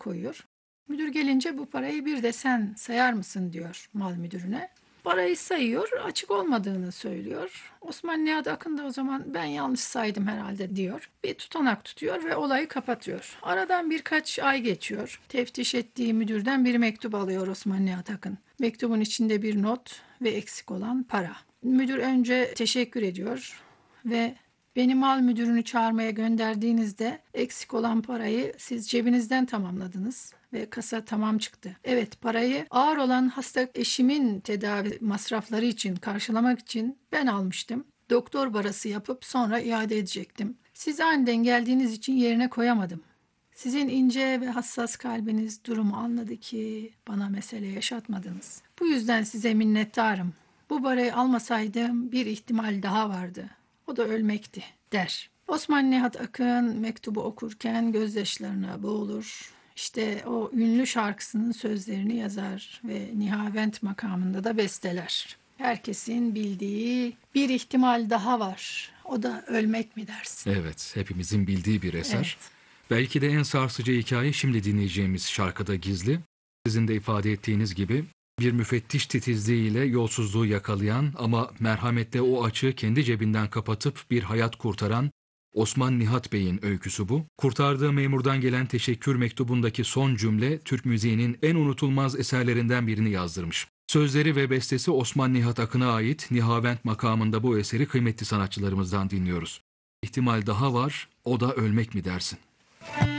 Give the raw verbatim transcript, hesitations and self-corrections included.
koyuyor. Müdür gelince bu parayı bir de sen sayar mısın diyor mal müdürüne. Parayı sayıyor, açık olmadığını söylüyor. Osman Nihat Akın da o zaman ben yanlış saydım herhalde diyor. Bir tutanak tutuyor ve olayı kapatıyor. Aradan birkaç ay geçiyor. Teftiş ettiği müdürden bir mektup alıyor Osman Nihat Akın. Mektubun içinde bir not ve eksik olan para. Müdür önce teşekkür ediyor ve beni mal müdürünü çağırmaya gönderdiğinizde eksik olan parayı siz cebinizden tamamladınız ve kasa tamam çıktı. Evet, parayı ağır olan hasta eşimin tedavi masrafları için karşılamak için ben almıştım. Doktor parası yapıp sonra iade edecektim. Siz aniden geldiğiniz için yerine koyamadım. Sizin ince ve hassas kalbiniz durumu anladı ki bana mesele yaşatmadınız. Bu yüzden size minnettarım. Bu parayı almasaydım bir ihtimal daha vardı. O da ölmekti der. Osman Nihat Akın mektubu okurken gözyaşlarına boğulur. İşte o ünlü şarkısının sözlerini yazar ve Nihavent makamında da besteler. Herkesin bildiği bir ihtimal daha var. O da ölmek mi dersin? Evet, hepimizin bildiği bir eser. Evet. Belki de en sarsıcı hikaye şimdi dinleyeceğimiz şarkıda gizli. Sizin de ifade ettiğiniz gibi bir müfettiş titizliğiyle yolsuzluğu yakalayan ama merhametle o açığı kendi cebinden kapatıp bir hayat kurtaran Osman Nihat Bey'in öyküsü bu. Kurtardığı memurdan gelen teşekkür mektubundaki son cümle Türk müziğinin en unutulmaz eserlerinden birini yazdırmış. Sözleri ve bestesi Osman Nihat Akın'a ait Nihavent makamında bu eseri kıymetli sanatçılarımızdan dinliyoruz. İhtimal daha var, o da ölmek mi dersin?